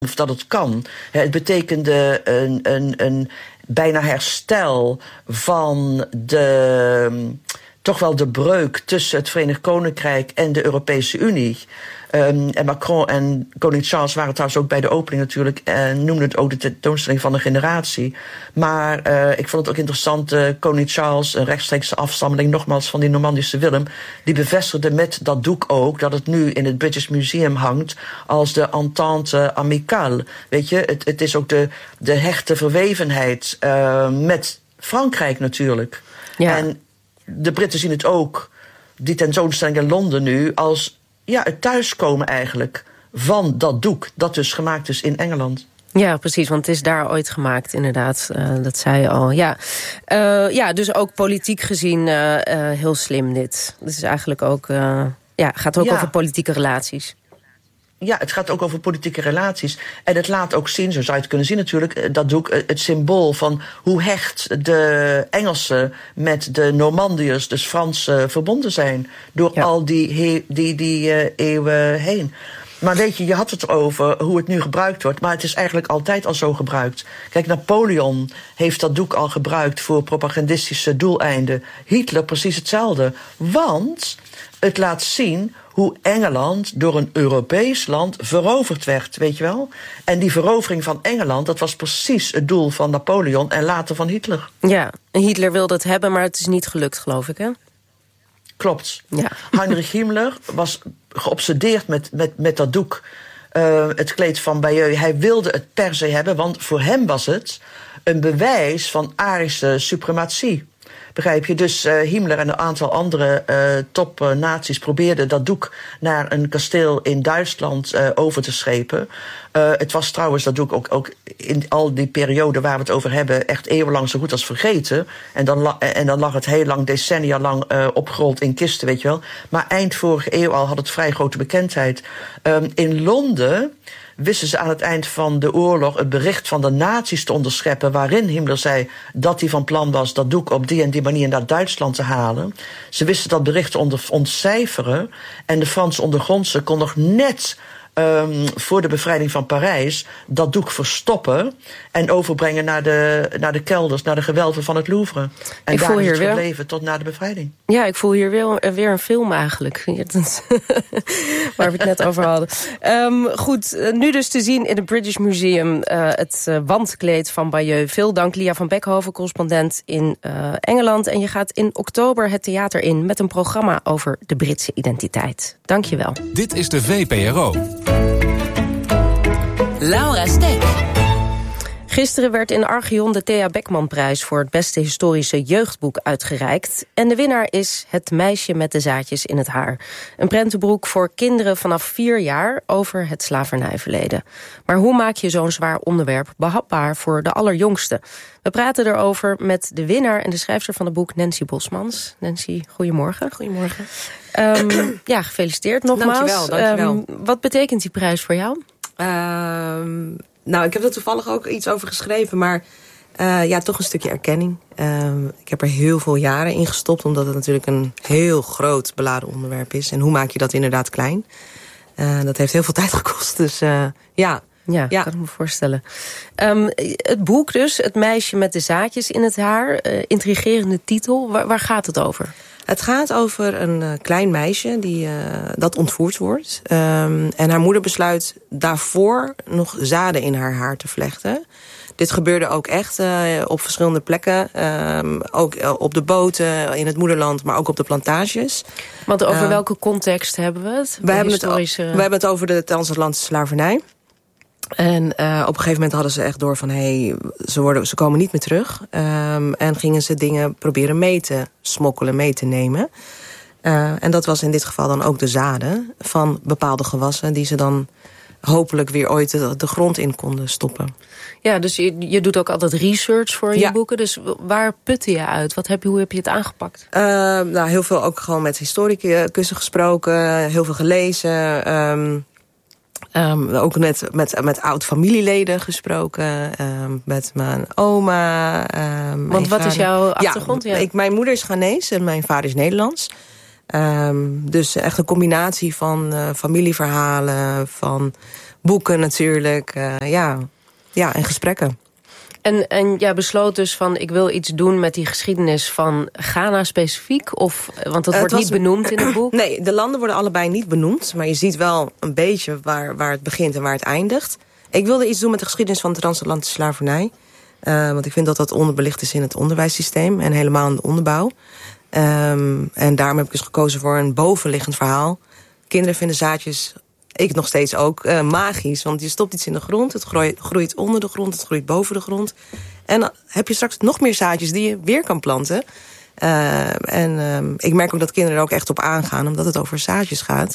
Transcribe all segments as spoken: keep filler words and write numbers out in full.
of dat het kan. Het betekende een, een, een bijna herstel van de, toch wel de breuk tussen het Verenigd Koninkrijk en de Europese Unie. Um, en Macron en koning Charles waren trouwens ook bij de opening natuurlijk, en noemden het ook de tentoonstelling van een generatie. Maar uh, ik vond het ook interessant, uh, koning Charles, een rechtstreekse afstammeling nogmaals van die Normandische Willem, die bevestigde met dat doek ook dat het nu in het British Museum hangt als de entente amicale. Weet je, het, het is ook de, de hechte verwevenheid uh, met Frankrijk natuurlijk. Ja. En de Britten zien het ook, die tentoonstelling in Londen nu, als ja, het thuiskomen eigenlijk van dat doek, dat dus gemaakt is in Engeland. Ja, precies, want het is daar ooit gemaakt, inderdaad. Uh, dat zei je al, ja. Uh, ja, dus ook politiek gezien uh, uh, heel slim dit. Het is eigenlijk ook, uh, ja, gaat ook ja. over politieke relaties. Ja, het gaat ook over politieke relaties. En het laat ook zien, zo zou je het kunnen zien natuurlijk, dat doek, het symbool van hoe hecht de Engelsen met de Normandiërs, dus Fransen, verbonden zijn. Door ja. al die, he, die, die uh, eeuwen heen. Maar weet je, je had het over hoe het nu gebruikt wordt, maar het is eigenlijk altijd al zo gebruikt. Kijk, Napoleon heeft dat doek al gebruikt voor propagandistische doeleinden. Hitler precies hetzelfde. Want het laat zien hoe Engeland door een Europees land veroverd werd, weet je wel? En die verovering van Engeland, dat was precies het doel van Napoleon en later van Hitler. Ja, en Hitler wilde het hebben, maar het is niet gelukt, geloof ik, hè? Klopt. Ja. Heinrich Himmler was geobsedeerd met, met, met dat doek. Uh, het kleed van Bayeux. Hij wilde het per se hebben, want voor hem was het een bewijs van Arische suprematie. Begrijp je? Dus uh, Himmler en een aantal andere uh, top-nazi's uh, probeerden dat doek naar een kasteel in Duitsland uh, over te schepen. Uh, het was trouwens dat doek ook, ook in al die periode waar we het over hebben echt eeuwenlang zo goed als vergeten. En dan, la- en dan lag het heel lang, decennia lang uh, opgerold in kisten, weet je wel. Maar eind vorige eeuw al had het vrij grote bekendheid. Um, in Londen wisten ze aan het eind van de oorlog het bericht van de nazi's te onderscheppen, waarin Himmler zei dat hij van plan was dat doek op die en die manier naar Duitsland te halen. Ze wisten dat bericht te onder, ontcijferen en de Franse ondergrondse kon nog net Um, voor de bevrijding van Parijs dat doek verstoppen en overbrengen naar de, naar de kelders, naar de gewelven van het Louvre. En ik daar voel is hier het weer gebleven tot na de bevrijding. Ja, ik voel hier weer, weer een film eigenlijk. Waar we het net over hadden. Um, goed, nu dus te zien in het British Museum uh, het uh, wandkleed van Bayeux. Veel dank, Lia van Beckhoven, correspondent in uh, Engeland. En je gaat in oktober het theater in met een programma over de Britse identiteit. Dank je wel. Dit is de V P R O. Laura Stek. Gisteren werd in Archeon de Thea Beckmanprijs voor het beste historische jeugdboek uitgereikt. En de winnaar is Het meisje met de zaadjes in het haar. Een prentenboek voor kinderen vanaf vier jaar over het slavernijverleden. Maar hoe maak je zo'n zwaar onderwerp behapbaar voor de allerjongsten? We praten erover met de winnaar en de schrijfster van het boek, Nancy Bosmans. Nancy, goedemorgen. Goedemorgen. Um, ja, gefeliciteerd nogmaals. Dankjewel, dankjewel. Um, wat betekent die prijs voor jou? Uh, nou, ik heb er toevallig ook iets over geschreven, maar uh, ja, toch een stukje erkenning. Uh, ik heb er heel veel jaren in gestopt, omdat het natuurlijk een heel groot beladen onderwerp is. En hoe maak je dat inderdaad klein? Uh, dat heeft heel veel tijd gekost, dus uh, ja... Ja, ja, kan ik me voorstellen. Um, het boek dus, Het meisje met de zaadjes in het haar. Uh, intrigerende titel. Waar, waar gaat het over? Het gaat over een uh, klein meisje die, uh, dat ontvoerd wordt. Um, en haar moeder besluit daarvoor nog zaden in haar haar te vlechten. Dit gebeurde ook echt uh, op verschillende plekken. Um, ook uh, op de boten, in het moederland, maar ook op de plantages. Want over uh, welke context hebben we het? We hebben, historische... het we hebben het over de transatlantische slavernij. En uh, op een gegeven moment hadden ze echt door van... hey, ze, worden, ze komen niet meer terug. Um, en gingen ze dingen proberen mee te smokkelen, mee te nemen. Uh, en dat was in dit geval dan ook de zaden van bepaalde gewassen... die ze dan hopelijk weer ooit de, de grond in konden stoppen. Ja, dus je, je doet ook altijd research voor je ja. boeken. Dus waar putte je uit? Wat heb je, hoe heb je het aangepakt? Uh, nou, heel veel ook gewoon met historicussen gesproken. Heel veel gelezen... Um, Um, ook net met, met oud-familieleden gesproken. Um, met mijn oma. Um, Want wat vader. is jouw achtergrond? Ja, ik, mijn moeder is Ghanese en mijn vader is Nederlands. Um, dus echt een combinatie van uh, familieverhalen. Van boeken natuurlijk, uh, ja, ja, en gesprekken. En, en jij besloot dus van, ik wil iets doen met die geschiedenis van Ghana specifiek? Of, want dat uh, wordt was, niet benoemd in het boek? Nee, de landen worden allebei niet benoemd. Maar je ziet wel een beetje waar, waar het begint en waar het eindigt. Ik wilde iets doen met de geschiedenis van de transatlantische slavernij. Uh, want ik vind dat dat onderbelicht is in het onderwijssysteem. En helemaal in de onderbouw. Um, en daarom heb ik dus gekozen voor een bovenliggend verhaal. Kinderen vinden zaadjes, ik nog steeds ook, uh, magisch. Want je stopt iets in de grond, het groeit, groeit onder de grond, het groeit boven de grond. En dan heb je straks nog meer zaadjes die je weer kan planten. Uh, en um, ik merk ook dat kinderen er ook echt op aangaan, omdat het over zaadjes gaat.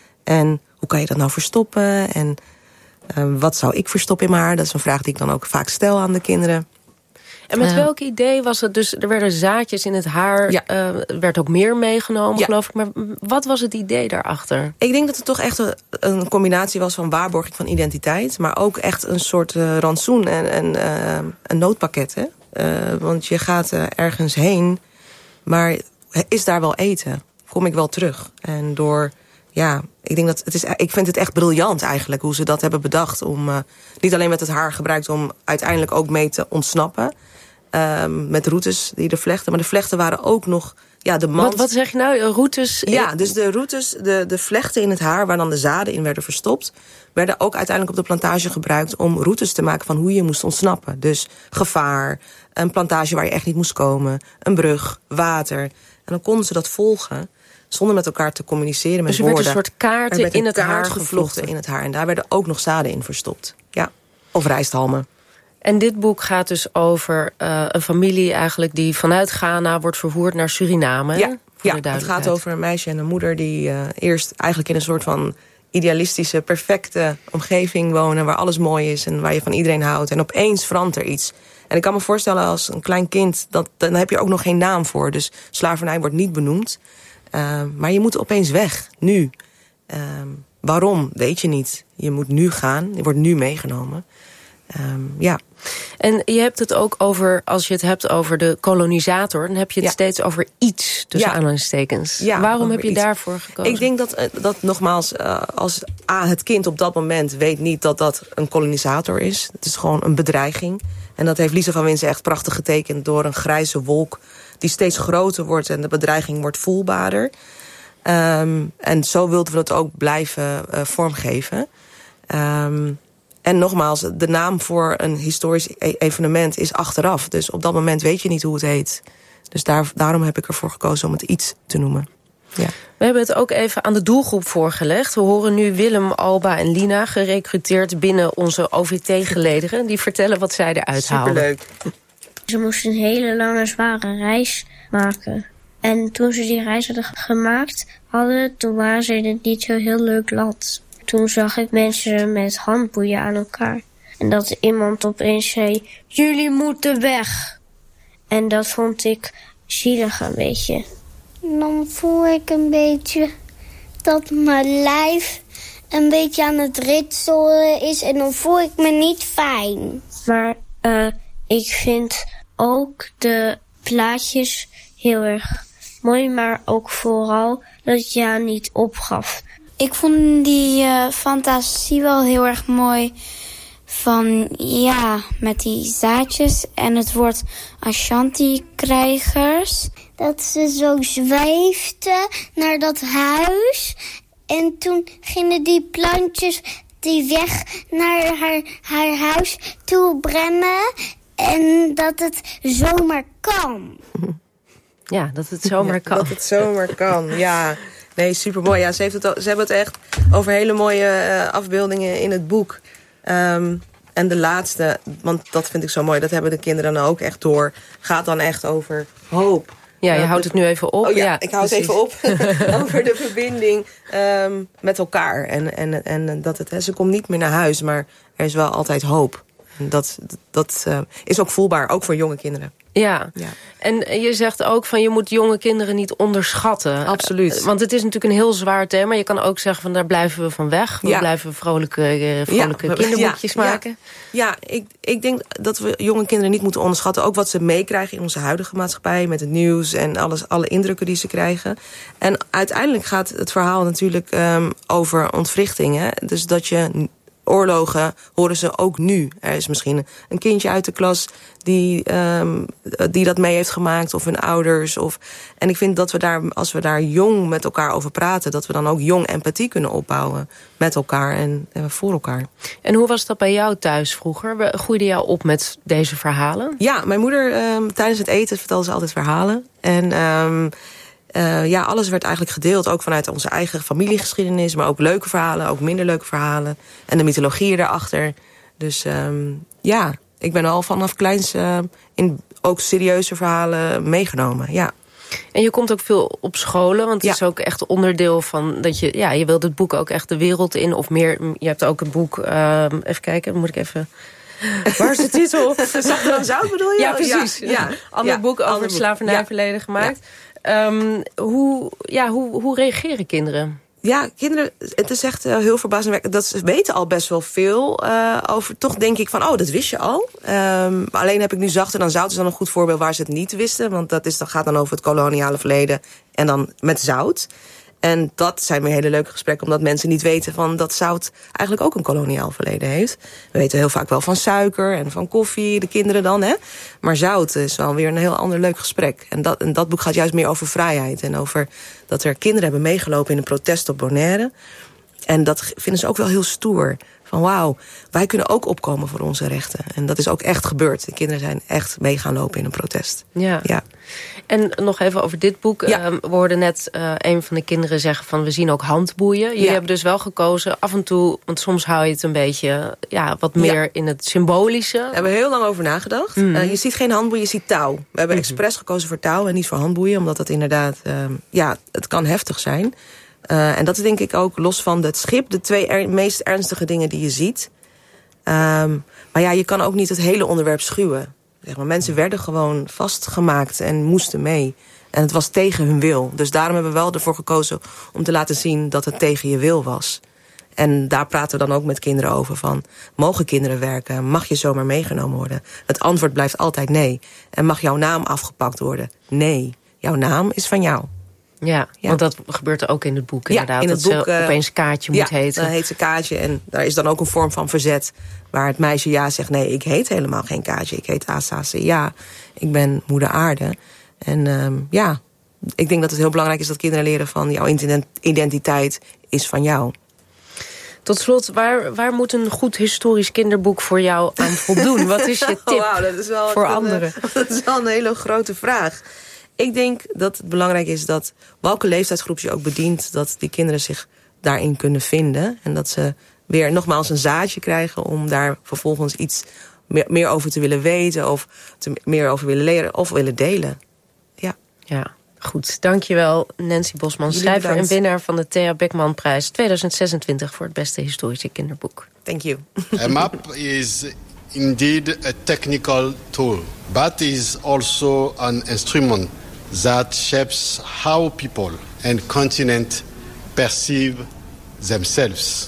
En hoe kan je dat nou verstoppen? En uh, wat zou ik verstoppen in mijn haar? Dat is een vraag die ik dan ook vaak stel aan de kinderen. En met welk idee was het dus? Er werden zaadjes in het haar, ja. uh, werd ook meer meegenomen, ja. geloof ik. Maar wat was het idee daarachter? Ik denk dat het toch echt een, een combinatie was van waarborging van identiteit, maar ook echt een soort uh, rantsoen en, en uh, een noodpakket. Hè? Uh, want je gaat uh, ergens heen, maar is daar wel eten? Kom ik wel terug? En door, ja, ik denk dat het is. Ik vind het echt briljant eigenlijk hoe ze dat hebben bedacht om uh, niet alleen met het haar gebruikt om uiteindelijk ook mee te ontsnappen. Um, met routes die de vlechten. Maar de vlechten waren ook nog, ja, de mand. Wat, wat zeg je nou? Routes? Ja, dus de routes, de, de vlechten in het haar waar dan de zaden in werden verstopt, werden ook uiteindelijk op de plantage gebruikt om routes te maken van hoe je moest ontsnappen. Dus gevaar, een plantage waar je echt niet moest komen, een brug, water. En dan konden ze dat volgen zonder met elkaar te communiceren met dus er woorden. Dus er werd een soort kaarten in het haar gevlochten. in het haar. En daar werden ook nog zaden in verstopt. Ja, of rijsthalmen. En dit boek gaat dus over uh, een familie eigenlijk die vanuit Ghana wordt vervoerd naar Suriname. Ja, ja, het gaat over een meisje en een moeder die uh, eerst eigenlijk in een soort van idealistische, perfecte omgeving wonen, waar alles mooi is en waar je van iedereen houdt. En opeens verandert er iets. En ik kan me voorstellen als een klein kind, dat, dan heb je ook nog geen naam voor. Dus slavernij wordt niet benoemd. Uh, maar je moet opeens weg, nu. Uh, waarom, weet je niet. Je moet nu gaan, je wordt nu meegenomen. Um, ja. En je hebt het ook over, als je het hebt over de kolonisator, dan heb je het ja. steeds over iets, tussen ja. aanhalingstekens. Ja, waarom heb je iets. daarvoor gekozen? Ik denk dat, dat nogmaals, uh, als A, het kind op dat moment weet niet dat dat een kolonisator is. Het is gewoon een bedreiging. En dat heeft Lisa van Winsen echt prachtig getekend door een grijze wolk die steeds groter wordt en de bedreiging wordt voelbaarder. Um, en zo wilden we het ook blijven uh, vormgeven. Um, En nogmaals, de naam voor een historisch evenement is achteraf. Dus op dat moment weet je niet hoe het heet. Dus daar, daarom heb ik ervoor gekozen om het iets te noemen. Ja. We hebben het ook even aan de doelgroep voorgelegd. We horen nu Willem, Alba en Lina, gerecruiteerd binnen onze O V T-gelederen. Die vertellen wat zij eruit halen. Superleuk. Ze moesten een hele lange, zware reis maken. En toen ze die reis hadden gemaakt hadden, toen waren ze in een niet zo heel leuk land. Toen zag ik mensen met handboeien aan elkaar. En dat iemand opeens zei, jullie moeten weg. En dat vond ik zielig een beetje. Dan voel ik een beetje dat mijn lijf een beetje aan het ritselen is. En dan voel ik me niet fijn. Maar uh, ik vind ook de plaatjes heel erg mooi. Maar ook vooral dat Ja niet opgaf. Ik vond die uh, fantasie wel heel erg mooi van, ja, met die zaadjes en het woord Ashanti-krijgers. Dat ze zo zweefden naar dat huis en toen gingen die plantjes die weg naar haar, haar huis toe brengen en dat het zomaar kan. Ja, dat het zomaar kan. Ja, dat het zomaar kan, ja. Nee, supermooi. Ja, ze, heeft het, ze hebben het echt over hele mooie uh, afbeeldingen in het boek. Um, en de laatste, want dat vind ik zo mooi, dat hebben de kinderen dan ook echt door, gaat dan echt over hoop. Ja, je uh, houdt het nu even op. Oh ja, ja ik hou precies. het even op. Over de verbinding um, met elkaar. En, en, en dat het, hè, ze komt niet meer naar huis, maar er is wel altijd hoop. En dat dat uh, is ook voelbaar, ook voor jonge kinderen. Ja. ja, en je zegt ook van je moet jonge kinderen niet onderschatten. Absoluut. Want het is natuurlijk een heel zwaar thema. Je kan ook zeggen van daar blijven we van weg. We ja. blijven vrolijke, vrolijke ja. kinderboekjes ja. maken. Ja, ja ik, ik denk dat we jonge kinderen niet moeten onderschatten. Ook wat ze meekrijgen in onze huidige maatschappij. Met het nieuws en alles, alle indrukken die ze krijgen. En uiteindelijk gaat het verhaal natuurlijk um, over ontwrichting. Hè? Dus dat je oorlogen horen ze ook nu. Er is misschien een kindje uit de klas die, um, die dat mee heeft gemaakt, of hun ouders. Of, en ik vind dat we daar, als we daar jong met elkaar over praten, dat we dan ook jong empathie kunnen opbouwen met elkaar en, en voor elkaar. En hoe was dat bij jou thuis vroeger? Groeide jou op met deze verhalen? Ja, mijn moeder um, tijdens het eten vertelde ze altijd verhalen. En um, uh, ja, alles werd eigenlijk gedeeld, ook vanuit onze eigen familiegeschiedenis, maar ook leuke verhalen, ook minder leuke verhalen. En de mythologieën daarachter. Dus um, ja, ik ben al vanaf kleins uh, in ook serieuze verhalen meegenomen, ja. En je komt ook veel op scholen, want het ja. is ook echt onderdeel van dat je, ja, je wilt het boek ook echt de wereld in, of meer. Je hebt ook een boek, uh, even kijken, moet ik even. Waar is de titel? Zacht en zout bedoel je? Ja, precies. Ja. Ja. Ander ja. boek over Ander het slavernijverleden ja. gemaakt. Ja. Um, hoe, ja, hoe, hoe reageren kinderen? Ja, kinderen, het is echt uh, heel verbazingwekkend. Dat ze weten al best wel veel uh, over. Toch denk ik van, oh, dat wist je al. Um, alleen heb ik nu Zacht en dan Zout is dan een goed voorbeeld waar ze het niet wisten. Want dat is, dat gaat dan over het koloniale verleden en dan met zout. En dat zijn weer hele leuke gesprekken, omdat mensen niet weten van dat zout eigenlijk ook een koloniaal verleden heeft. We weten heel vaak wel van suiker en van koffie, de kinderen dan, hè. Maar zout is wel weer een heel ander leuk gesprek. En dat, en dat boek gaat juist meer over vrijheid en over dat er kinderen hebben meegelopen in een protest op Bonaire. En dat vinden ze ook wel heel stoer. Van wauw, wij kunnen ook opkomen voor onze rechten. En dat is ook echt gebeurd. De kinderen zijn echt mee gaan lopen in een protest. Ja. ja. En nog even over dit boek. Ja. Uh, we hoorden net uh, een van de kinderen zeggen van we zien ook handboeien. Jullie ja. hebben dus wel gekozen af en toe, want soms hou je het een beetje ja, wat meer ja. in het symbolische. Daar hebben we heel lang over nagedacht. Mm. Uh, je ziet geen handboeien, je ziet touw. We hebben mm-hmm. expres gekozen voor touw en niet voor handboeien. Omdat dat inderdaad, uh, ja, het kan heftig zijn. Uh, en dat is denk ik ook los van het schip de twee er, meest ernstige dingen die je ziet. Um, maar ja, je kan ook niet het hele onderwerp schuwen. Zeg maar, mensen werden gewoon vastgemaakt en moesten mee. En het was tegen hun wil. Dus daarom hebben we wel ervoor gekozen om te laten zien dat het tegen je wil was. En daar praten we dan ook met kinderen over van, mogen kinderen werken? Mag je zomaar meegenomen worden? Het antwoord blijft altijd nee. En mag jouw naam afgepakt worden? Nee, jouw naam is van jou. Ja, ja, want dat gebeurt er ook in het boek inderdaad. Ja, in het dat boek, ze uh, opeens Kaatje moet ja, heten. dan heet ze Kaatje en daar is dan ook een vorm van verzet. Waar het meisje ja zegt, nee, ik heet helemaal geen Kaatje. Ik heet Asase, ja, ik ben moeder aarde. En um, ja, ik denk dat het heel belangrijk is dat kinderen leren van jouw identiteit is van jou. Tot slot, waar, waar moet een goed historisch kinderboek voor jou aan voldoen? Wat is je tip oh, wow, dat is wel voor een, anderen? Dat is wel een hele grote vraag. Ik denk dat het belangrijk is dat welke leeftijdsgroep je ook bedient, dat die kinderen zich daarin kunnen vinden. En dat ze weer nogmaals een zaadje krijgen om daar vervolgens iets meer, meer over te willen weten of te, meer over willen leren of willen delen. Ja. Ja, goed. Dankjewel Nancy Bosman, schrijver en winnaar van de Thea Beckman-prijs tweeduizend zesentwintig voor het beste historische kinderboek. Thank you. A map is indeed a technical tool, but is also an instrument that shapes how people and continent perceive themselves.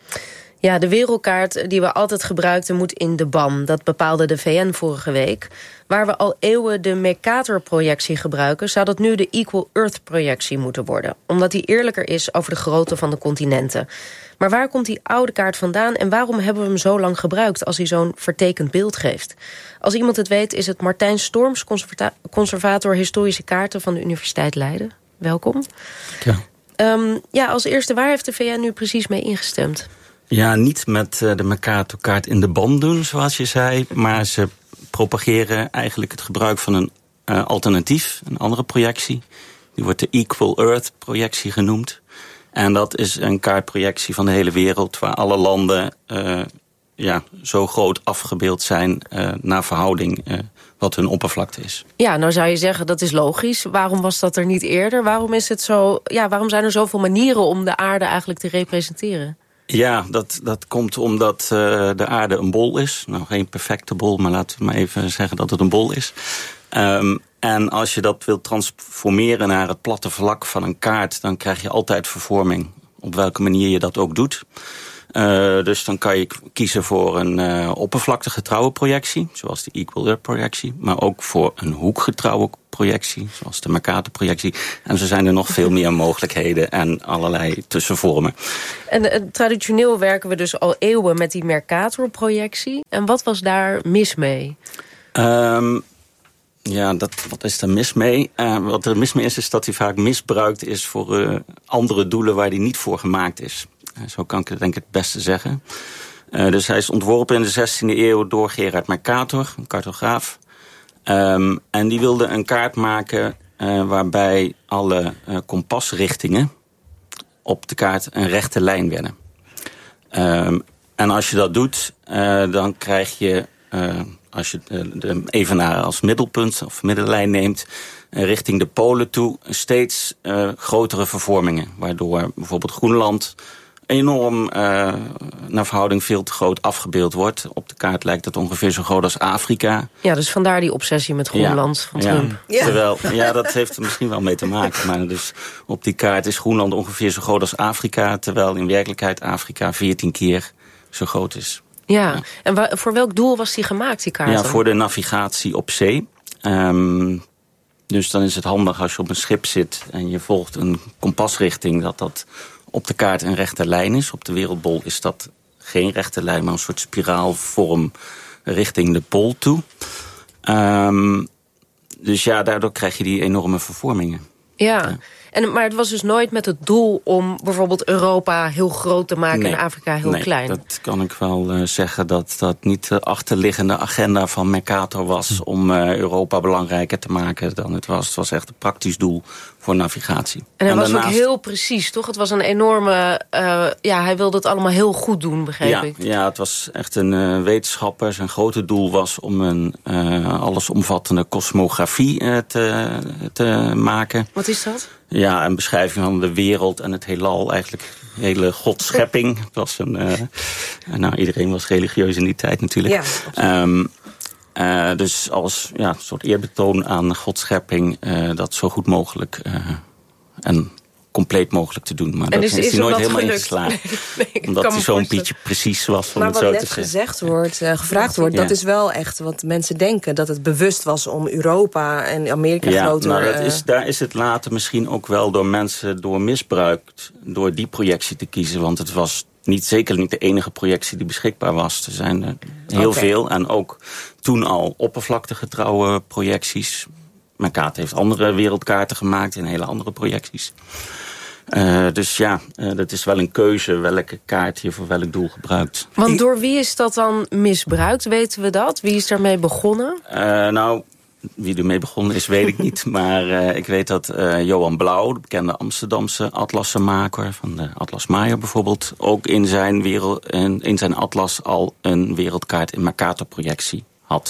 Ja, de wereldkaart die we altijd gebruikten moet in de ban. Dat bepaalde de V N vorige week. Waar we al eeuwen de Mercator-projectie gebruiken, zou dat nu de Equal Earth-projectie moeten worden. Omdat die eerlijker is over de grootte van de continenten. Maar waar komt die oude kaart vandaan en waarom hebben we hem zo lang gebruikt als hij zo'n vertekend beeld geeft? Als iemand het weet is het Martijn Storms, conservator historische kaarten van de Universiteit Leiden. Welkom. Ja. Um, ja, als eerste, waar heeft de V N nu precies mee ingestemd? Ja, niet met de Mercator-kaart in de ban doen, zoals je zei, maar ze propageren eigenlijk het gebruik van een uh, alternatief, een andere projectie. Die wordt de Equal Earth-projectie genoemd. En dat is een kaartprojectie van de hele wereld, waar alle landen uh, ja, zo groot afgebeeld zijn uh, naar verhouding uh, wat hun oppervlakte is. Ja, nou zou je zeggen, dat is logisch. Waarom was dat er niet eerder? Waarom is het zo? Ja, waarom zijn er zoveel manieren om de aarde eigenlijk te representeren? Ja, dat, dat komt omdat uh, de aarde een bol is. Nou, geen perfecte bol, maar laten we maar even zeggen dat het een bol is. Um, en als je dat wilt transformeren naar het platte vlak van een kaart, dan krijg je altijd vervorming. Op welke manier je dat ook doet. Uh, dus dan kan je kiezen voor een uh, oppervlaktegetrouwe projectie, zoals de Equal Earth projectie, maar ook voor een hoekgetrouwe projectie, zoals de Mercator-projectie. En zo zijn er nog veel meer mogelijkheden en allerlei tussenvormen. En uh, traditioneel werken we dus al eeuwen met die Mercator-projectie. En wat was daar mis mee? Um, ja, dat, wat is er mis mee? Uh, wat er mis mee is, is dat hij vaak misbruikt is voor uh, andere doelen waar hij niet voor gemaakt is. Uh, zo kan ik het denk ik het beste zeggen. Uh, dus hij is ontworpen in de zestiende eeuw door Gerard Mercator, een cartograaf. Um, en die wilde een kaart maken uh, waarbij alle uh, kompasrichtingen op de kaart een rechte lijn werden. Um, en als je dat doet, uh, dan krijg je, uh, als je de, de evenaar als middelpunt of middellijn neemt, uh, richting de polen toe, steeds uh, grotere vervormingen. Waardoor bijvoorbeeld Groenland enorm uh, naar verhouding veel te groot afgebeeld wordt. Op de kaart lijkt het ongeveer zo groot als Afrika. Ja, dus vandaar die obsessie met Groenland ja, van Trump. Ja. Ja. Terwijl, ja, dat heeft er misschien wel mee te maken. Maar dus op die kaart is Groenland ongeveer zo groot als Afrika, terwijl in werkelijkheid Afrika veertien keer zo groot is. Ja, ja. En wa- voor welk doel was die gemaakt, die kaart? Ja, voor de navigatie op zee. Um, dus dan is het handig als je op een schip zit en je volgt een kompasrichting, dat dat op de kaart een rechte lijn is. Op de wereldbol is dat geen rechte lijn, maar een soort spiraalvorm richting de pool toe. Um, dus ja, daardoor krijg je die enorme vervormingen. Ja, ja. En, maar het was dus nooit met het doel om bijvoorbeeld Europa heel groot te maken nee, en Afrika heel nee, klein? Dat kan ik wel uh, zeggen dat dat niet de achterliggende agenda van Mercator was hm. om uh, Europa belangrijker te maken dan het was. Het was echt een praktisch doel voor navigatie. En hij en was daarnaast ook heel precies, toch? Het was een enorme, uh, ja, hij wilde het allemaal heel goed doen, begreep ja, ik. Ja, het was echt een uh, wetenschapper. Zijn grote doel was om een uh, allesomvattende kosmografie uh, te, te maken. Wat is dat? Ja, een beschrijving van de wereld en het heelal, eigenlijk de hele godschepping. Het was een, uh, nou, iedereen was religieus in die tijd natuurlijk. Ja, um, uh, dus als ja, een soort eerbetoon aan godschepping, uh, dat zo goed mogelijk uh, en compleet mogelijk te doen. Maar en dat is, is hij nooit helemaal ingeslagen. Nee, nee, omdat hij zo'n beetje precies was. Om maar het wat zo net te zeggen. gezegd wordt, uh, gevraagd wordt, ja. dat is wel echt wat mensen denken. Dat het bewust was om Europa en Amerika ja, groter... Nou, dat is, daar is het later misschien ook wel door mensen door misbruikt, door die projectie te kiezen. Want het was niet, zeker niet de enige projectie die beschikbaar was. Er zijn er heel okay. veel. En ook toen al oppervlaktegetrouwe projecties. Mercator heeft andere wereldkaarten gemaakt in hele andere projecties. Uh, dus ja, uh, dat is wel een keuze welke kaart je voor welk doel gebruikt. Want door wie is dat dan misbruikt? Weten we dat? Wie is daarmee begonnen? Uh, nou, wie ermee begonnen is, weet ik niet. Maar uh, ik weet dat uh, Johan Blauw, de bekende Amsterdamse atlassenmaker van de Atlas Maya bijvoorbeeld, ook in zijn, wereld, in, in zijn atlas al een wereldkaart in Mercator-projectie had.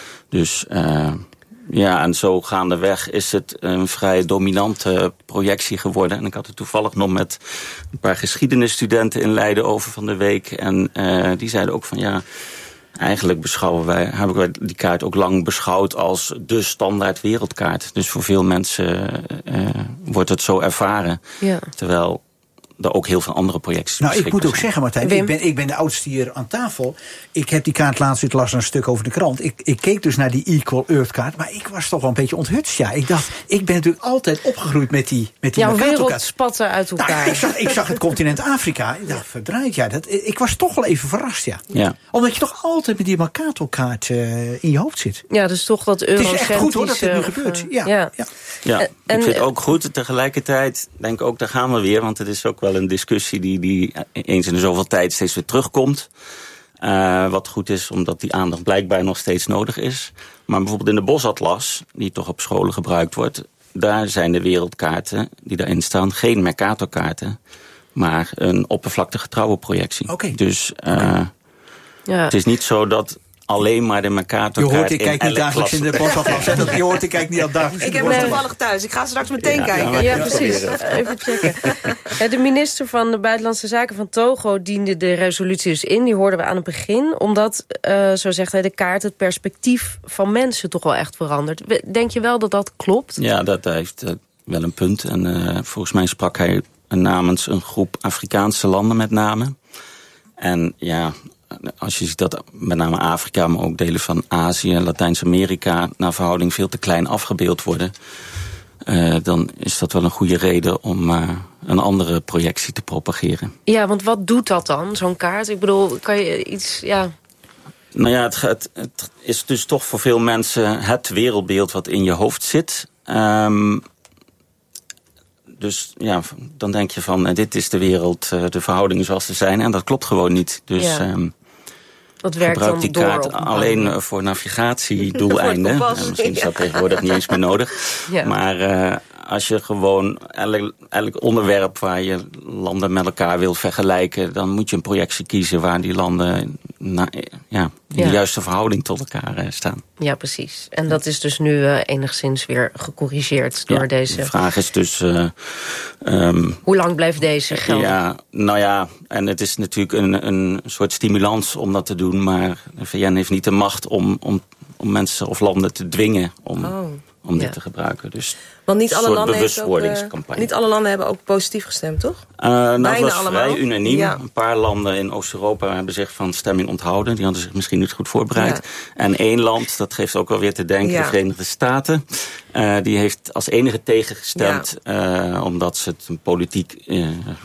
Dus Uh, ja, en zo gaandeweg is het een vrij dominante projectie geworden. En ik had het toevallig nog met een paar geschiedenisstudenten in Leiden over van de week. En uh, die zeiden ook van ja, eigenlijk beschouwen wij, hebben wij die kaart ook lang beschouwd als de standaard wereldkaart. Dus voor veel mensen uh, wordt het zo ervaren. Ja. Terwijl er ook heel veel andere projecties Nou, ik moet ook zijn. zeggen, Martijn, ik ben, ik ben de oudste hier aan tafel. Ik heb die kaart laatst uit, las een stuk over de krant. Ik, ik keek dus naar die Equal Earth kaart, maar ik was toch wel een beetje onthutst. Ja, ik dacht, ik ben natuurlijk altijd opgegroeid met die met die Jouw wereld spatte uit elkaar. Nou, ik, zag, ik zag het continent Afrika. Ik dacht, verdraaid, ja. Dat, ik was toch wel even verrast, ja. ja. Omdat je toch altijd met die Mercator-kaart uh, in je hoofd zit. Ja, dus toch dat eurocentrische... Het is echt goed hoor, dat dit nu gebeurt. Ja, ja. ja. ja. En, ik vind het ook goed. Tegelijkertijd denk ik ook, daar gaan we weer, want het is ook wel een discussie die, die eens in de zoveel tijd steeds weer terugkomt. Uh, wat goed is, omdat die aandacht blijkbaar nog steeds nodig is. Maar bijvoorbeeld in de Bosatlas, die toch op scholen gebruikt wordt, daar zijn de wereldkaarten die daarin staan geen Mercator-kaarten, maar een oppervlaktegetrouwe projectie. Okay. Dus uh, okay. ja. het is niet zo dat alleen maar de Mercator-kaart. Je hoort, ik kijk niet dagelijks in de Bosatlas. Je hoort, ik kijk niet al dagelijks in de Bosatlas. Ik heb hem toevallig thuis. Ik ga straks meteen ja, kijken. Ja, ja, precies. Even checken. De minister van de Buitenlandse Zaken van Togo diende de resolutie dus in. Die hoorden we aan het begin. Omdat, uh, zo zegt hij, de kaart het perspectief van mensen toch wel echt verandert. Denk je wel dat dat klopt? Ja, dat heeft uh, wel een punt. En uh, volgens mij sprak hij namens een groep Afrikaanse landen met name. En ja, als je ziet dat met name Afrika, maar ook delen van Azië en Latijns-Amerika naar verhouding veel te klein afgebeeld worden, Uh, dan is dat wel een goede reden om uh, een andere projectie te propageren. Ja, want wat doet dat dan, zo'n kaart? Ik bedoel, kan je iets, ja... Nou ja, het, het, het is dus toch voor veel mensen het wereldbeeld wat in je hoofd zit. Um, dus ja, dan denk je van, uh, dit is de wereld, uh, de verhoudingen zoals ze zijn. En dat klopt gewoon niet. Dus ja. um, dat werkt gebruik die dan kaart door alleen uh, voor navigatiedoeleinden. Voor uh, misschien is dat tegenwoordig niet eens meer nodig. Ja. Maar uh, als je gewoon elk, elk onderwerp waar je landen met elkaar wil vergelijken, dan moet je een projectie kiezen waar die landen na, ja, in ja. de juiste verhouding tot elkaar uh, staan. Ja, precies. En dat is dus nu uh, enigszins weer gecorrigeerd door ja, deze... De vraag is dus... Uh, um, Hoe lang blijft deze gelden? Ja, nou ja, en het is natuurlijk een, een soort stimulans om dat te doen, maar de V N heeft niet de macht om, om, om mensen of landen te dwingen om... Oh. om dit ja. te gebruiken. Dus Want niet alle, landen bewustwordingscampagne. ook, uh, niet alle landen hebben ook positief gestemd, toch? Uh, nou, Bijna het was allemaal. vrij unaniem. Ja. Een paar landen in Oost-Europa hebben zich van stemming onthouden. Die hadden zich misschien niet goed voorbereid. Ja. En één land, dat geeft ook wel weer te denken, ja. de Verenigde Staten. Uh, die heeft als enige tegengestemd, ja. uh, omdat ze het een politiek uh,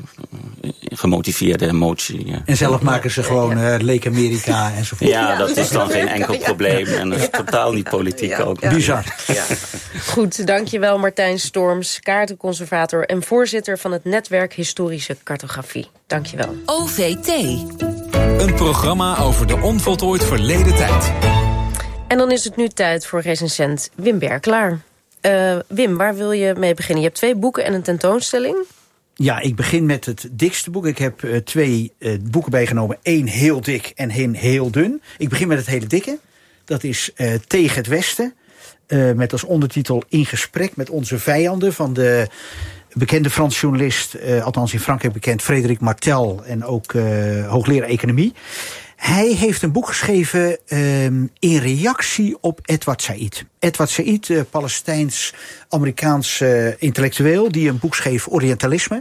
gemotiveerde motie... Uh, en zelf maken ze gewoon uh, Lake Amerika enzovoort. Ja, ja, dat is dan geen enkel probleem. En dat is totaal niet politiek ja. ook. Ja. Bizar. Ja. Goed, dankjewel Martijn Storms, kaartenconservator en voorzitter van het Netwerk Historische Cartografie. Dankjewel. O V T. Een programma over de onvoltooid verleden tijd. En dan is het nu tijd voor recensent Wim Berklaar. Uh, Wim, waar wil je mee beginnen? Je hebt twee boeken en een tentoonstelling. Ja, ik begin met het dikste boek. Ik heb uh, twee uh, boeken bijgenomen. Eén heel dik en één heel dun. Ik begin met het hele dikke. Dat is uh, Tegen het Westen. Uh, met als ondertitel In gesprek met onze vijanden, van de bekende Franse journalist, uh, althans in Frankrijk bekend, Frédéric Martel, en ook uh, hoogleraar economie. Hij heeft een boek geschreven um, in reactie op Edward Said. Edward Said, uh, Palestijns-Amerikaans uh, intellectueel, die een boek schreef, Orientalisme.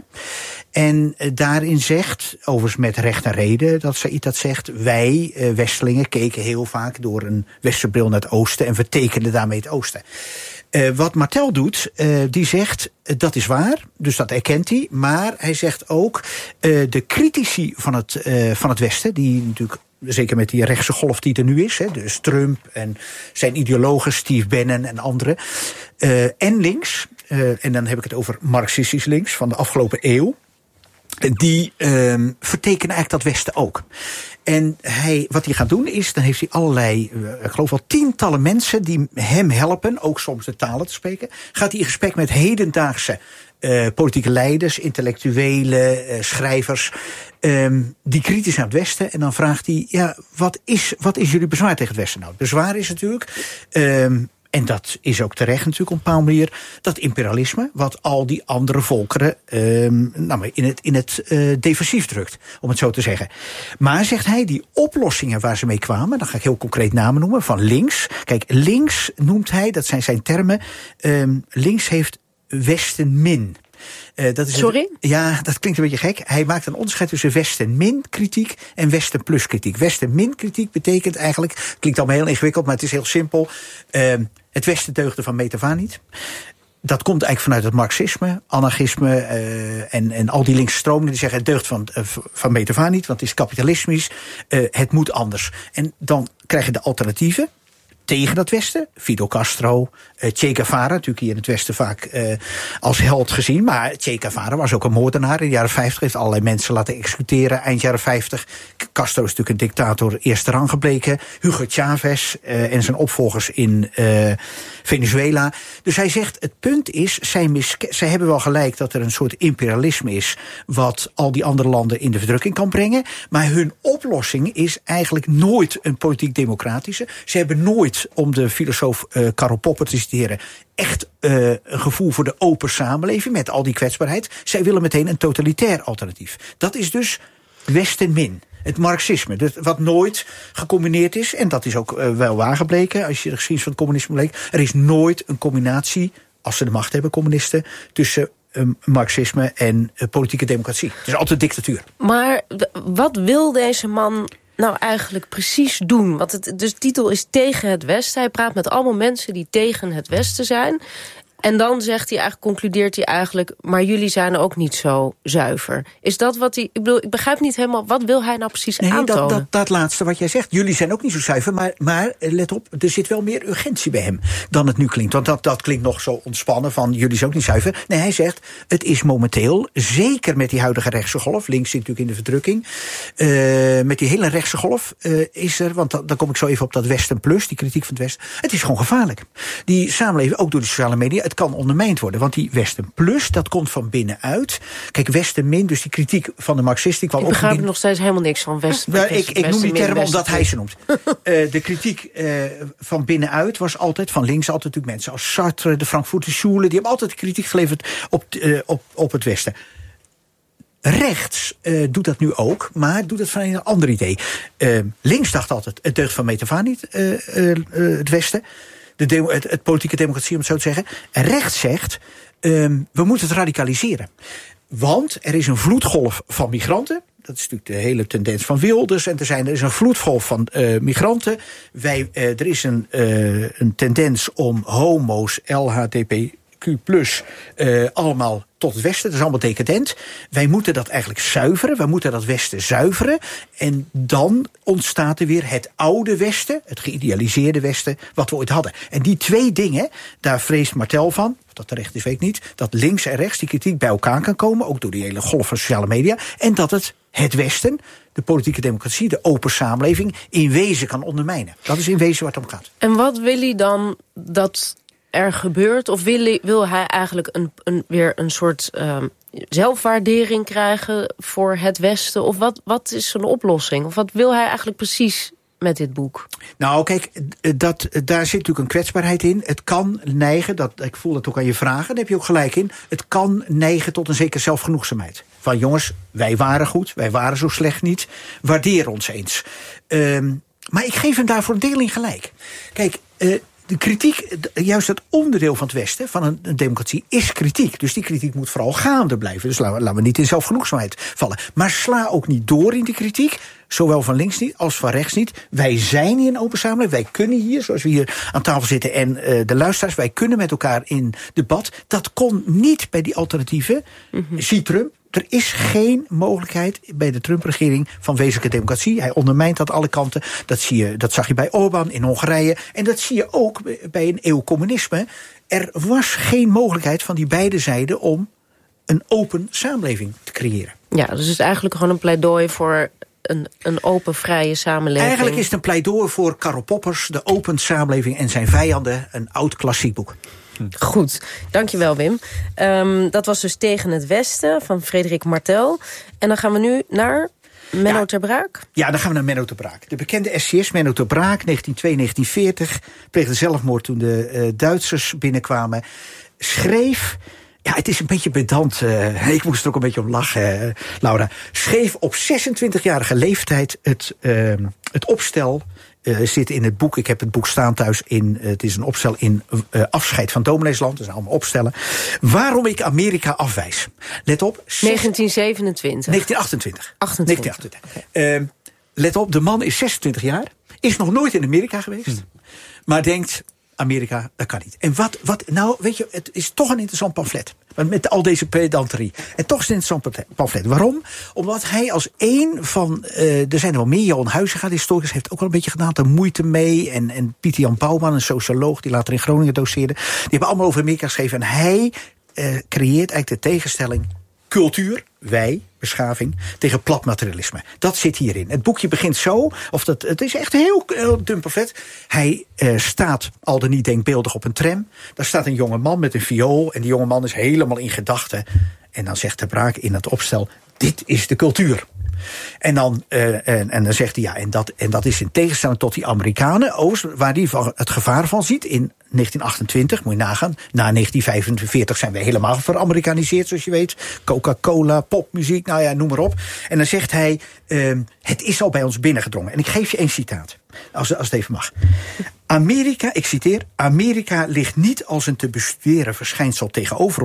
En uh, daarin zegt, overigens met recht en reden dat Said dat zegt, wij uh, Westelingen keken heel vaak door een westerbril naar het oosten en vertekenden daarmee het oosten. Uh, wat Martel doet, uh, die zegt, uh, dat is waar, dus dat erkent hij. Maar hij zegt ook, uh, de critici van het, uh, van het Westen, die natuurlijk, zeker met die rechtse golf die er nu is, hè, dus Trump en zijn ideologen, Steve Bannon en anderen, uh, en links, uh, en dan heb ik het over marxistisch links van de afgelopen eeuw, die um, vertekenen eigenlijk dat Westen ook. En hij, wat hij gaat doen is, dan heeft hij allerlei, ik geloof wel tientallen mensen die hem helpen, ook soms de talen te spreken. Gaat hij in gesprek met hedendaagse uh, politieke leiders, intellectuelen, uh, schrijvers, um, die kritisch zijn op het Westen. En dan vraagt hij, ja, wat is, wat is jullie bezwaar tegen het Westen? Nou, het bezwaar is natuurlijk, um, en dat is ook terecht natuurlijk op een bepaalde manier, dat imperialisme, wat al die andere volkeren um, nou, in het, in het uh, defensief drukt, om het zo te zeggen. Maar, zegt hij, die oplossingen waar ze mee kwamen, dan ga ik heel concreet namen noemen, van links. Kijk, links noemt hij, dat zijn zijn termen, um, links heeft Westen-min. Uh, dat is Sorry? Een, ja, dat klinkt een beetje gek. Hij maakt een onderscheid tussen Westen-min kritiek en Westen-plus kritiek. Westen-min kritiek betekent eigenlijk, klinkt allemaal heel ingewikkeld, maar het is heel simpel. Uh, het Westen deugde van meet af aan niet. Dat komt eigenlijk vanuit het marxisme, anarchisme uh, en, en al die linkse stromingen die zeggen het deugt van, uh, van meet af aan niet, want het is kapitalismisch, uh, het moet anders. En dan krijg je de alternatieven tegen dat Westen. Fidel Castro, uh, Che Guevara, natuurlijk hier in het Westen vaak uh, als held gezien. Maar Che Guevara was ook een moordenaar. In de jaren vijftig heeft allerlei mensen laten executeren. Eind jaren vijftig. Castro is natuurlijk een dictator eerste rang gebleken. Hugo Chavez uh, en zijn opvolgers in uh, Venezuela. Dus hij zegt, het punt is, zij, miske- zij hebben wel gelijk dat er een soort imperialisme is wat al die andere landen in de verdrukking kan brengen. Maar hun oplossing is eigenlijk nooit een politiek-democratische. Ze hebben nooit, om de filosoof uh, Karl Popper te citeren, echt uh, een gevoel voor de open samenleving met al die kwetsbaarheid. Zij willen meteen een totalitair alternatief. Dat is dus Westen-min. Het marxisme, dus wat nooit gecombineerd is, en dat is ook uh, wel waar gebleken, als je de geschiedenis van het communisme bleek, er is nooit een combinatie, als ze de macht hebben, communisten, tussen um, marxisme en uh, politieke democratie. Het is altijd dictatuur. Maar wat wil deze man nou eigenlijk precies doen? Want het, dus de titel is Tegen het Westen. Hij praat met allemaal mensen die tegen het Westen zijn. En dan zegt hij eigenlijk, concludeert hij eigenlijk, maar jullie zijn ook niet zo zuiver. Is dat wat hij, ik bedoel, ik begrijp niet helemaal, wat wil hij nou precies nee, aantonen? Dat, dat, dat laatste wat jij zegt, jullie zijn ook niet zo zuiver, maar, maar let op, er zit wel meer urgentie bij hem dan het nu klinkt. Want dat, dat klinkt nog zo ontspannen van, jullie zijn ook niet zuiver. Nee, hij zegt, het is momenteel, zeker met die huidige rechtse golf, links zit natuurlijk in de verdrukking, uh, met die hele rechtse golf uh, is er, want dan kom ik zo even op dat Westen Plus, die kritiek van het Westen, het is gewoon gevaarlijk. Die samenleving, ook door de sociale media, het kan ondermijnd worden. Want die Westen Plus, dat komt van binnenuit. Kijk, Westen Min, dus die kritiek van de marxisten... Ik begrijp er nog steeds helemaal niks van. Westen, nou, Westen, ik, ik noem die term omdat hij ze noemt. uh, de kritiek uh, van binnenuit was altijd, van links altijd natuurlijk mensen als Sartre, de Frankfurter Schule, die hebben altijd kritiek geleverd op, uh, op, op het Westen. Rechts uh, doet dat nu ook, maar doet het vanuit een ander idee. Uh, links dacht altijd, het deugt van meet af aan niet, uh, uh, uh, het Westen. De de, het, het politieke democratie, om het zo te zeggen. En rechts zegt, um, we moeten het radicaliseren. Want er is een vloedgolf van migranten. Dat is natuurlijk de hele tendens van Wilders. En er, zijn, er is een vloedgolf van uh, migranten. Wij, uh, er is een, uh, een tendens om homo's, L H T P Q plus, uh, allemaal tot het Westen. Dat is allemaal decadent. Wij moeten dat eigenlijk zuiveren. Wij moeten dat Westen zuiveren. En dan ontstaat er weer het oude Westen, het geïdealiseerde Westen, wat we ooit hadden. En die twee dingen, daar vreest Martel van, of dat terecht is, weet ik niet, dat links en rechts die kritiek bij elkaar kan komen, ook door die hele golf van sociale media, en dat het het Westen, de politieke democratie, de open samenleving, in wezen kan ondermijnen. Dat is in wezen waar het om gaat. En wat wil hij dan dat er gebeurt? Of wil, wil hij eigenlijk een, een, weer een soort uh, zelfwaardering krijgen voor het Westen? Of wat, wat is zijn oplossing? Of wat wil hij eigenlijk precies met dit boek? Nou, kijk, dat, daar zit natuurlijk een kwetsbaarheid in. Het kan neigen, dat, ik voel het ook aan je vragen, daar heb je ook gelijk in. Het kan neigen tot een zekere zelfgenoegzaamheid. Van jongens, wij waren goed, wij waren zo slecht niet. Waardeer ons eens. Um, maar ik geef hem daarvoor een deel in gelijk. Kijk, uh, de kritiek, juist het onderdeel van het Westen, van een, een democratie, is kritiek. Dus die kritiek moet vooral gaande blijven. Dus laten we, laten we niet in zelfgenoegzaamheid vallen. Maar sla ook niet door in die kritiek, zowel van links niet als van rechts niet. Wij zijn hier een open samenleving. Wij kunnen hier, zoals we hier aan tafel zitten en uh, de luisteraars, wij kunnen met elkaar in debat. Dat kon niet bij die alternatieven. Mm-hmm. Zie Trump. Er is geen mogelijkheid bij de Trump-regering van wezenlijke democratie. Hij ondermijnt dat alle kanten. Dat, zie je, dat zag je bij Orbán in Hongarije. En dat zie je ook bij een eeuw communisme. Er was geen mogelijkheid van die beide zijden om een open samenleving te creëren. Ja, dus het is eigenlijk gewoon een pleidooi voor een, een open, vrije samenleving. Eigenlijk is het een pleidooi voor Karl Poppers, de open samenleving en zijn vijanden. Een oud klassiek boek. Goed, dankjewel Wim. Um, dat was dus Tegen het Westen van Frederik Martel. En dan gaan we nu naar Menno ja, ter Braak. Ja, dan gaan we naar Menno ter Braak. De bekende S C S Menno ter Braak, negentien twee negentien veertig... pleegde zelfmoord toen de uh, Duitsers binnenkwamen. Schreef, ja, het is een beetje pedant, uh, ik moest er ook een beetje om lachen, uh, Laura. Schreef op zesentwintigjarige leeftijd het, uh, het opstel. Uh, zit in het boek, ik heb het boek staan thuis in, uh, het is een opstel in uh, Afscheid van Domineesland, dat zijn allemaal opstellen. Waarom ik Amerika afwijs. Let op. negentien zevenentwintig. negentien achtentwintig. achtentwintig. negentien achtentwintig. Okay. Uh, let op, de man is zesentwintig jaar, is nog nooit in Amerika geweest, hmm. maar denkt, Amerika, dat kan niet. En wat, wat, nou, weet je, het is toch een interessant pamflet. Met al deze pedanterie. En toch is het een interessant pamflet. Waarom? Omdat hij als één van, uh, er zijn er wel meer, Johan Huizinga, de historicus, heeft ook al een beetje gedaan, er moeite mee. En, en Pieter Jan Bouwman, een socioloog, die later in Groningen doseerde. Die hebben allemaal over Amerika geschreven. En hij uh, creëert eigenlijk de tegenstelling cultuur, wij, beschaving, tegen plat materialisme. Dat zit hierin. Het boekje begint zo, of dat, het is echt heel, heel dun pamflet. Hij uh, staat al dan niet denkbeeldig op een tram. Daar staat een jonge man met een viool. En die jonge man is helemaal in gedachten. En dan zegt de Braak in het opstel, dit is de cultuur. En dan, uh, en, en dan zegt hij, ja, en dat, en dat is in tegenstelling tot die Amerikanen, Oost, waar hij het gevaar van ziet in negentien achtentwintig, moet je nagaan. Na negentien vijfenveertig zijn we helemaal veramerikaniseerd, zoals je weet. Coca-Cola, popmuziek, nou ja, noem maar op. En dan zegt hij, uh, het is al bij ons binnengedrongen. En ik geef je één citaat, als, als het even mag. Amerika, ik citeer, Amerika ligt niet als een te bestuderen verschijnsel tegenover ons,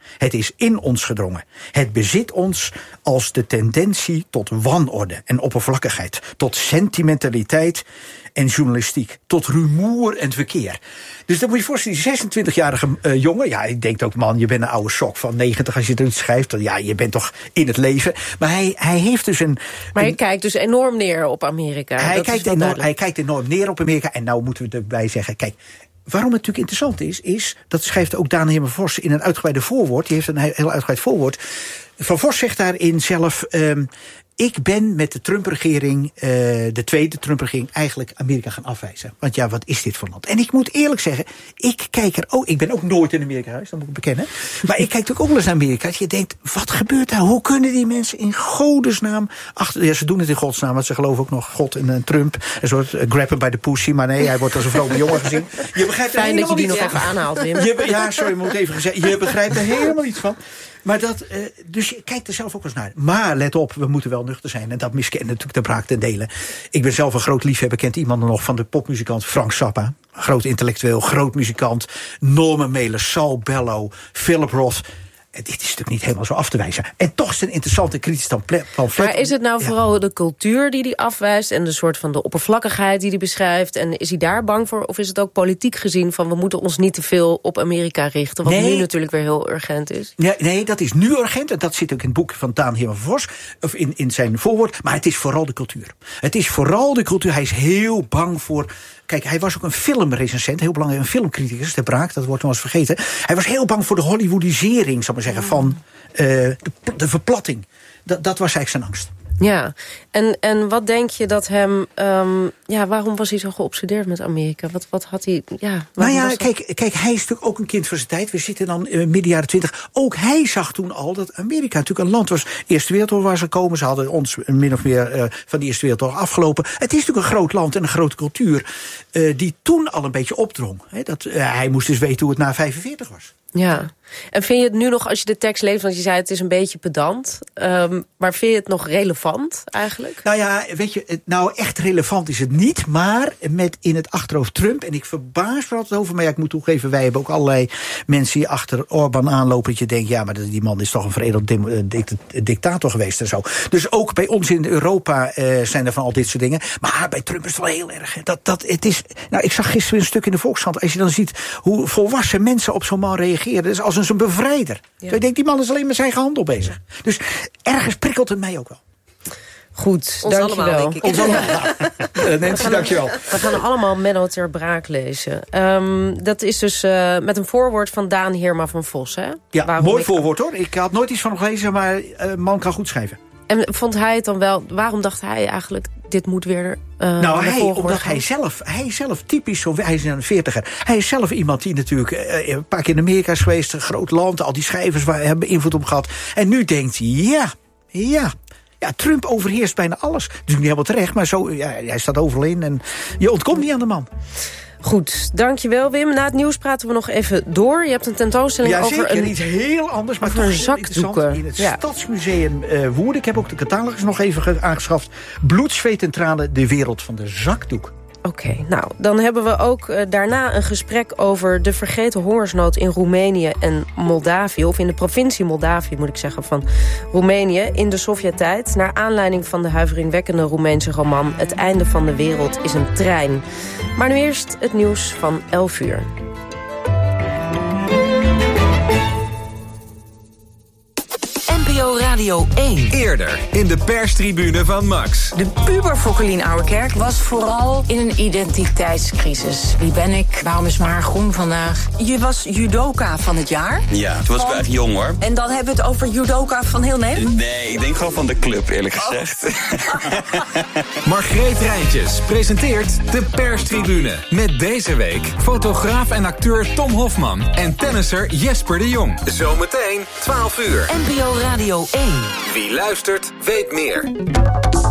Het is in ons gedrongen. Het bezit ons als de tendentie tot wanorde en oppervlakkigheid, tot sentimentaliteit en journalistiek, tot rumoer en verkeer. Dus dan moet je voorstellen, die zesentwintigjarige uh, jongen, ja, ik denk ook, man, je bent een oude sok van negentig als je het schrijft. Dan, ja, je bent toch in het leven. Maar hij, hij heeft dus een... Maar hij een, kijkt dus enorm neer op Amerika. Hij kijkt, enorm, hij kijkt enorm neer op Amerika. En nou moeten we erbij zeggen, kijk, waarom het natuurlijk interessant is, is, dat schrijft ook Daan Heerma-Vos in een uitgebreide voorwoord. Die heeft een heel uitgebreid voorwoord. Van Vos zegt daarin zelf, Um, ik ben met de Trump-regering, uh, de tweede Trump-regering, eigenlijk Amerika gaan afwijzen. Want ja, wat is dit voor land? En ik moet eerlijk zeggen, ik kijk er ook, ik ben ook nooit in Amerika geweest, dat moet ik bekennen. Maar ik kijk natuurlijk ook wel eens naar Amerika. Dat je denkt, wat gebeurt daar? Hoe kunnen die mensen in godesnaam achter, ja, ze doen het in godsnaam, want ze geloven ook nog God en uh, Trump. Een soort uh, grab him by the pussy, maar nee, hij wordt als een vrome jongen gezien. Je begrijpt er Fijn dat je die nog ja. even aanhaalt, Wim. Je, ja, sorry, moet even gezegd. Je begrijpt er helemaal iets van. Maar dat, uh, dus je kijkt er zelf ook eens naar. Maar let op, we moeten wel nuchter zijn. En dat miskent natuurlijk de braak ten dele. Ik ben zelf een groot liefhebber, kent iemand nog van de popmuzikant Frank Zappa. Groot intellectueel, groot muzikant. Norman Mailer, Saul Bellow, Philip Roth. Dit is natuurlijk niet helemaal zo af te wijzen. En toch is het een interessante kritisch pamflet. Maar is het nou ja. vooral de cultuur die hij afwijst en de soort van de oppervlakkigheid die hij beschrijft? En is hij daar bang voor? Of is het ook politiek gezien van we moeten ons niet te veel op Amerika richten? Wat nee. nu natuurlijk weer heel urgent is. Nee, nee, dat is nu urgent. En dat zit ook in het boek van Daan Heerma-Vos. Of in, in zijn voorwoord. Maar het is vooral de cultuur. Het is vooral de cultuur. Hij is heel bang voor... Kijk, hij was ook een filmrecensent, heel belangrijk, een filmcriticus, de Braak, dat wordt nog eens vergeten. Hij was heel bang voor de Hollywoodisering, zal ik maar zeggen, van uh, de, de verplatting. Dat, dat was eigenlijk zijn angst. Ja, en, en wat denk je dat hem... Um, ja, waarom was hij zo geobsedeerd met Amerika? Wat, wat had hij... Ja, nou ja, kijk, kijk, hij is natuurlijk ook een kind van zijn tijd. We zitten dan uh, midden jaren twintig. Ook hij zag toen al dat Amerika natuurlijk een land was. Eerste Wereldoorlog was gekomen. Ze hadden ons min of meer uh, van de Eerste Wereldoorlog afgelopen. Het is natuurlijk een groot land en een grote cultuur... Uh, die toen al een beetje opdrong. Hè, dat, uh, hij moest dus weten hoe het na vijfenveertig was. Ja, en vind je het nu nog, als je de tekst leest, want je zei het is een beetje pedant, um, maar vind je het nog relevant eigenlijk? Nou ja, weet je, nou echt relevant is het niet, maar met in het achterhoofd Trump, en ik verbaas me altijd over, maar ja, ik moet toegeven, wij hebben ook allerlei mensen die achter Orbán aanlopen, dat je denkt, ja, maar die man is toch een veredeld dictator geweest en zo. Dus ook bij ons in Europa uh, zijn er van al dit soort dingen, maar bij Trump is het wel heel erg. Dat, dat, het is, nou, ik zag gisteren een stuk in de Volkskrant, als je dan ziet hoe volwassen mensen op zo'n man reageren, dat is als een zo'n bevrijder. Ja. Ik denk, die man is alleen met zijn gehandel bezig. Dus ergens prikkelt het mij ook wel. Goed, Ons dankjewel. allemaal, denk ik. Ons allemaal. uh, Nancy, dankjewel. We gaan allemaal Menno ter Braak lezen. Um, dat is dus uh, met een voorwoord van Daan Heerma-Vos, hè? Ja, Waarom mooi ik... voorwoord, hoor. Ik had nooit iets van hem gelezen, maar uh, man kan goed schrijven. En vond hij het dan wel... Waarom dacht hij eigenlijk, dit moet weer... Uh, nou, hij, omdat gaan? hij zelf, hij zelf typisch, zo, hij is een veertiger. Hij is zelf iemand die natuurlijk uh, een paar keer in Amerika is geweest, een groot land, al die schrijvers waar hebben invloed op gehad. En nu denkt hij, ja, ja, ja, Trump overheerst bijna alles. Dus niet helemaal terecht, maar zo, ja, hij staat overal in en je ontkomt niet aan de man. Goed, dankjewel Wim. Na het nieuws praten we nog even door. Je hebt een tentoonstelling ja, over zeker, een... iets heel anders, maar over toch zakdoeken. In het ja. Stadsmuseum uh, Woerden. Ik heb ook de catalogus nog even aangeschaft. Bloed, zweet en tranen, de wereld van de zakdoek. Oké, okay, nou, dan hebben we ook uh, daarna een gesprek over de vergeten hongersnood in Roemenië en Moldavië. Of in de provincie Moldavië, moet ik zeggen, van Roemenië in de Sovjet-tijd. Naar aanleiding van de huiveringwekkende Roemeense roman Het einde van de wereld is een trein. Maar nu eerst het nieuws van elf uur. N P O Radio één. Eerder in de perstribune van Max. De puber Fokkelien Ouwerkerk was vooral in een identiteitscrisis. Wie ben ik? Waarom is mijn haar groen vandaag? Je was judoka van het jaar. Ja, toen was ik wel echt jong, hoor. En dan hebben we het over judoka van heel Nederland? Nee, ik denk gewoon van de club, eerlijk gezegd. Oh. Margreet Rijntjes presenteert de perstribune. Met deze week fotograaf en acteur Tom Hofman en tennisser Jesper de Jong. Zometeen twaalf uur. N P O Radio één. Wie luistert, weet meer.